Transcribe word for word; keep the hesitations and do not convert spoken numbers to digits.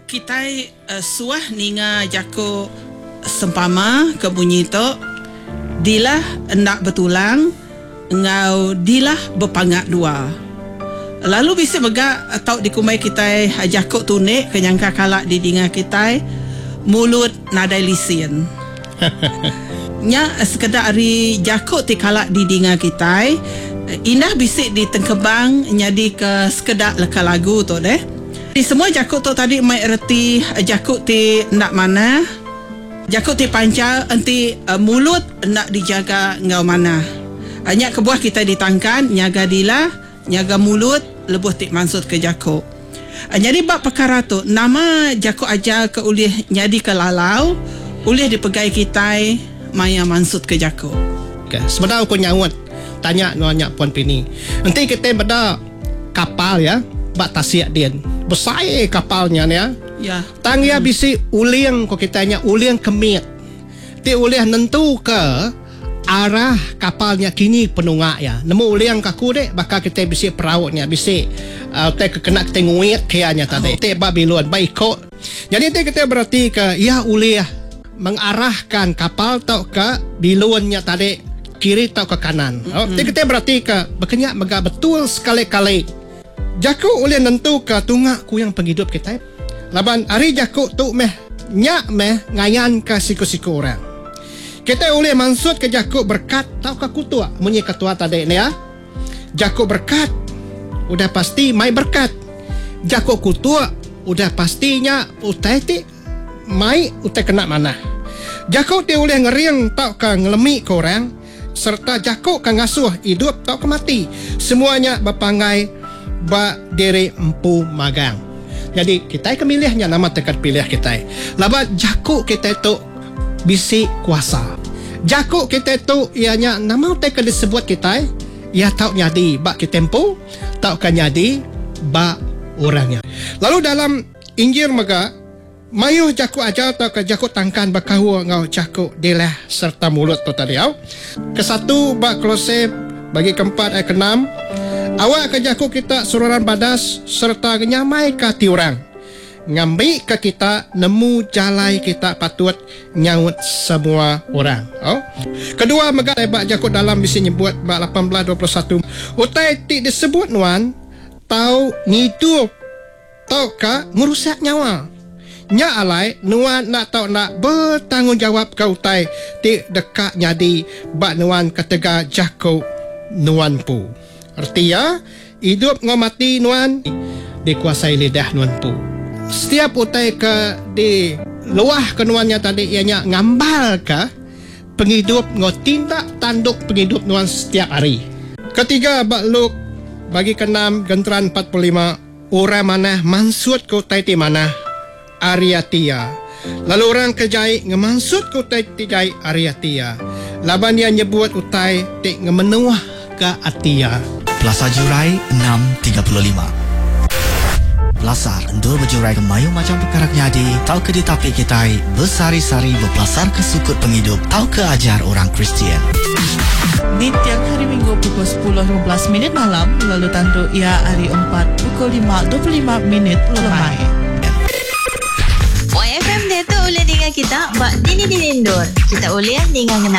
kita uh, suah ninga jako sempama ke bunyi tu dilah hendak bertulang ngau dilah berpangat dua. Lalu bisa begak atau dikumai kita jako tunik kenyangka kalak di dinga kita mulut nadai lisin. Nya sekedar hari jako ti kalak di dinga kita indah bisik di tengkebang nyadi ke sekedar leka lagu tu deh. Di semua jakut tu tadi mai erti jakut ti nak mana, jakut ti pancal enti uh, mulut nak dijaga ngau mana. Hanya kebuah kita ditangkan nyaga dila, nyaga mulut lebuh ti mansut ke jakut. Uh, jadi bab perkara tu nama jakut aja ke ulih nyadi ke lalau, ulih dipegai kita maya mansut ke jakut. Okay. Sebenarnya aku nyawat tanya nanya Puan Pini. Nanti kita pada kapal ya, bak tasiak dia. Besar kapalnya ya. Ya. Tang ya bisi uliang ko kitanya uliang kemit. Ti uliang nentu ke arah kapalnya kini penungak ya. Nemu uliang kaku dek bakal kita bisi perautnya bisi uh, te kena kita nguit kianya tadi. Te Babilon baikot. Jadi te kita berarti ke ya uliah mengarahkan kapal tau ke bilonnya tadi kiri atau ke kanan. Oh, mm-hmm. Kita berarti ke berkenyak mega betul sekali-kali. Jakuk oleh nentu ke tungak ku yang penghidup kita. Laban hari jakuk tu meh nyak meh ngayan ke siku-siku orang. Kita oleh maksud ke jakuk berkat tau ke kutua. Munyi ketua tadi ni ya. Jakuk berkat udah pasti mai berkat. Jakuk kutua udah pastinya utai ti mai utai kena mana. Jakuk ti oleh ngeriang tau ke ngelemi ke orang. Serta jakuk kang ngasuh hidup tau ke mati. Semuanya berpangai ba diri empu magang. Jadi kita kemilihnya nama tekat pilih kita. Laba jakuk kita itu bisi kuasa. Jakuk kita itu ianya nama tekat disebut kita ia tau nyadi ba kita empu tau kan nyadi ba orangnya. Lalu dalam Injil mega mayuh jakuk aja atau ke jakuk tangkan bakahu ngau jakuk dilah serta mulut tu tadi au. Kesatu bak Kolose bagi keempat ayat keenam. Awak ke jakuk kita sururan badas serta nyamai ke ti orang. Ngambil ke kita nemu jalai kita patut nyaut semua orang. Au. Kedua mega bak jakuk dalam bisi nyebut bak lapan belas dua puluh satu. Utai ti disebut nuan tau ngidup tau ka merusak nyawa. Nya alai nuan nak tahu nak bertanggungjawab kau tai ti dekat nyadi bak nuan ketega jakuk nuan pu. Artinya hidup ngau mati nuan dikuasai lidah nuan pu. Setiap utai ke di luah ke nuannya tadi ianya ngambal ke penghidup ngau tindak tanduk penghidup nuan setiap hari. Ketiga bak Luk bagi keenam genteran empat puluh lima orang mana mansut kau tai ti mana Ariatia. Lalu orang kejai ngemansut ku utai tijai Ariatia. Laban dia nyebut utai tik ngemenuah ke Atia. Plaza Jurai enam tiga puluh lima. Pelasar endur berjurai ke mayu macam perkara nyadi. Tau ke ditapi kita bersari-sari berpelasar ke sukut penghidup. Tau ke ajar orang Kristian. Di tiap hari Minggu pukul sepuluh lima belas minit malam. Lalu tandu ia hari empat pukul lima dua puluh lima minit lemai. Y F M dia tu boleh dengar kita bak dini dini indur. Kita boleh dengar kena